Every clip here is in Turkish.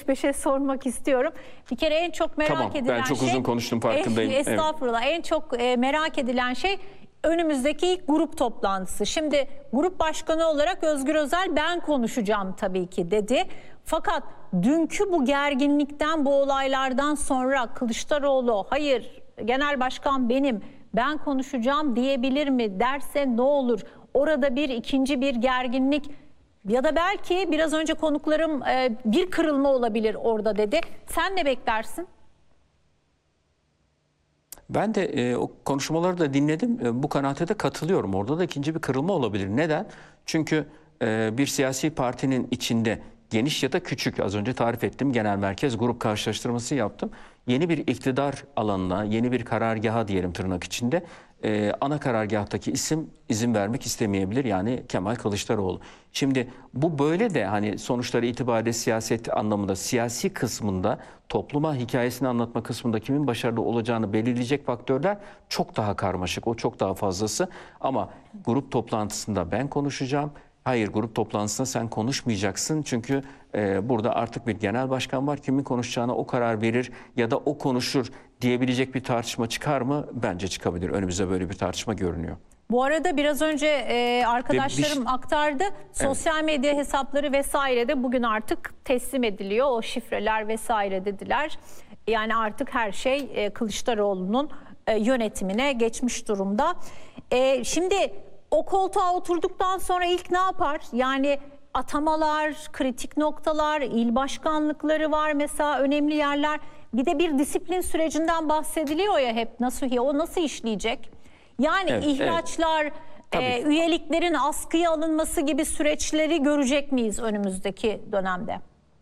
peş peşe sormak istiyorum. Bir kere en çok merak edilen ben çok şey... uzun konuştum, farkındayım. Estağfurullah. Evet. En çok merak edilen şey önümüzdeki ilk grup toplantısı. Şimdi grup başkanı olarak Özgür Özel ben konuşacağım tabii ki dedi. Fakat dünkü bu gerginlikten, bu olaylardan sonra Kılıçdaroğlu hayır genel başkan benim, ben konuşacağım diyebilir mi, derse ne olur? Orada ikinci bir gerginlik ya da belki biraz önce konuklarım bir kırılma olabilir orada dedi. Sen ne beklersin? Ben de o konuşmaları da dinledim. Bu kanaate de katılıyorum. Orada da ikinci bir kırılma olabilir. Neden? Çünkü bir siyasi partinin içinde geniş ya da küçük, az önce tarif ettim, genel merkez grup karşılaştırması yaptım. Yeni bir iktidar alanına, yeni bir karargaha diyelim tırnak içinde, ana karargahtaki isim izin vermek istemeyebilir. Yani Kemal Kılıçdaroğlu. Şimdi bu böyle de hani sonuçları itibariyle siyaset anlamında, siyasi kısmında, topluma hikayesini anlatma kısmında kimin başarılı olacağını belirleyecek faktörler çok daha karmaşık. O çok daha fazlası. Ama grup toplantısında ben konuşacağım. Hayır, grup toplantısında sen konuşmayacaksın. Çünkü burada artık bir genel başkan var. Kimin konuşacağına o karar verir ya da o konuşur diyebilecek bir tartışma çıkar mı? Bence çıkabilir. Önümüzde böyle bir tartışma görünüyor. Bu arada biraz önce arkadaşlarım aktardı. Sosyal medya hesapları vesaire de bugün artık teslim ediliyor. O şifreler vesaire dediler. Yani artık her şey Kılıçdaroğlu'nun yönetimine geçmiş durumda. Şimdi o koltuğa oturduktan sonra ilk ne yapar? Yani atamalar, kritik noktalar, il başkanlıkları var mesela, önemli yerler. Bir de bir disiplin sürecinden bahsediliyor ya hep. O nasıl işleyecek? Yani ihraçlar, üyeliklerin askıya alınması gibi süreçleri görecek miyiz önümüzdeki dönemde?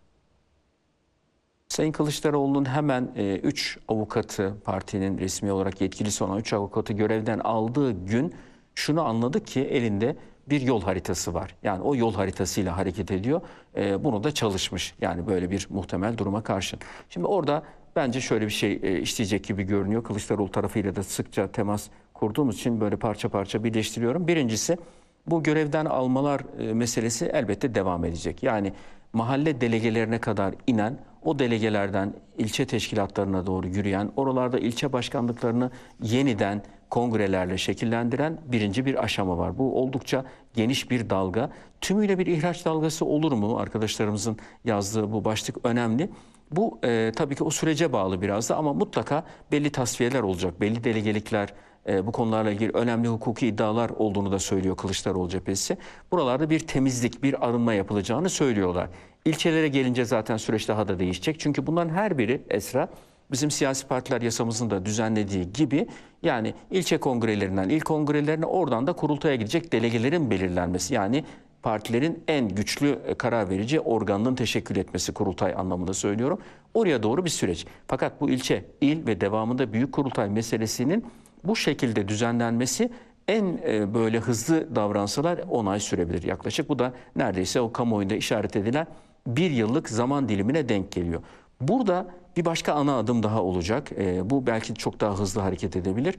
Sayın Kılıçdaroğlu'nun hemen 3 avukatı, partinin resmi olarak yetkilisi olan 3 avukatı görevden aldığı gün şunu anladık ki elinde bir yol haritası var. Yani o yol haritasıyla hareket ediyor. Bunu da çalışmış. Yani böyle bir muhtemel duruma karşın. Şimdi orada bence şöyle bir şey işleyecek gibi görünüyor. Kılıçdaroğlu tarafıyla da sıkça temas kurduğumuz için böyle parça parça birleştiriyorum. Birincisi, bu görevden almalar meselesi elbette devam edecek. Yani mahalle delegelerine kadar inen, o delegelerden ilçe teşkilatlarına doğru yürüyen, oralarda ilçe başkanlıklarını yeniden kongrelerle şekillendiren birinci bir aşama var. Bu oldukça geniş bir dalga. Tümüyle bir ihraç dalgası olur mu? Arkadaşlarımızın yazdığı bu başlık önemli. Bu tabii ki o sürece bağlı biraz da, ama mutlaka belli tasfiyeler olacak. Belli delegelikler, bu konularla ilgili önemli hukuki iddialar olduğunu da söylüyor Kılıçdaroğlu cephesi. Buralarda bir temizlik, bir arınma yapılacağını söylüyorlar. İlçelere gelince zaten süreç daha da değişecek. Çünkü bunların her biri, Esra, bizim siyasi partiler yasamızın da düzenlediği gibi, yani ilçe kongrelerinden il kongrelerine, oradan da kurultaya gidecek delegelerin belirlenmesi. Yani partilerin en güçlü karar verici organının teşekkül etmesi, kurultay anlamında söylüyorum. Oraya doğru bir süreç. Fakat bu ilçe, il ve devamında büyük kurultay meselesinin bu şekilde düzenlenmesi en böyle hızlı davransalar 10 ay sürebilir yaklaşık. Bu da neredeyse o kamuoyunda işaret edilen 1 yıllık zaman dilimine denk geliyor. Burada bir başka ana adım daha olacak. Bu belki çok daha hızlı hareket edebilir.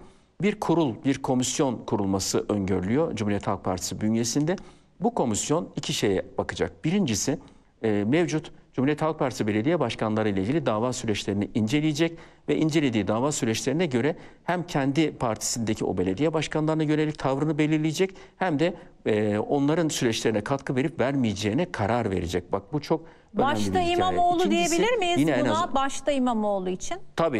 Bir komisyon kurulması öngörülüyor Cumhuriyet Halk Partisi bünyesinde. Bu komisyon iki şeye bakacak. Birincisi, mevcut Cumhuriyet Halk Partisi belediye başkanları ile ilgili dava süreçlerini inceleyecek ve incelediği dava süreçlerine göre hem kendi partisindeki o belediye başkanlarına yönelik tavrını belirleyecek, hem de onların süreçlerine katkı verip vermeyeceğine karar verecek. Bak, bu çok önemli bir hikaye. Başta İmamoğlu diyebilir miyiz yine buna? Başta İmamoğlu için.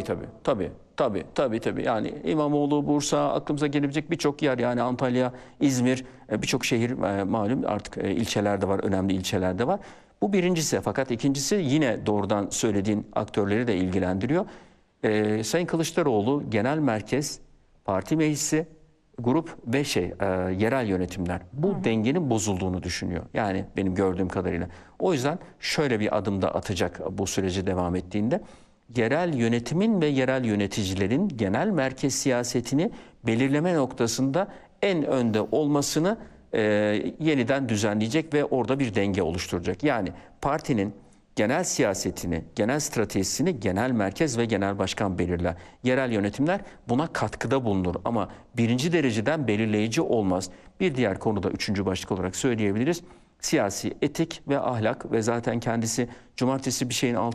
Tabii. Yani İmamoğlu, Bursa, aklımıza gelebilecek birçok yer, yani Antalya, İzmir, birçok şehir malum artık ilçelerde var, önemli ilçelerde var. Bu birincisi. Fakat ikincisi, yine doğrudan söylediğin aktörleri de ilgilendiriyor. Sayın Kılıçdaroğlu genel merkez, parti meclisi, grup ve yerel yönetimler, bu dengenin bozulduğunu düşünüyor. Yani benim gördüğüm kadarıyla. O yüzden şöyle bir adım da atacak bu süreci devam ettiğinde. Yerel yönetimin ve yerel yöneticilerin genel merkez siyasetini belirleme noktasında en önde olmasını yeniden düzenleyecek ve orada bir denge oluşturacak. Yani partinin genel siyasetini, genel stratejisini genel merkez ve genel başkan belirler. Yerel yönetimler buna katkıda bulunur ama birinci dereceden belirleyici olmaz. Bir diğer konuda üçüncü başlık olarak söyleyebiliriz. Siyasi etik ve ahlak, ve zaten kendisi cumartesi bir şeyin altı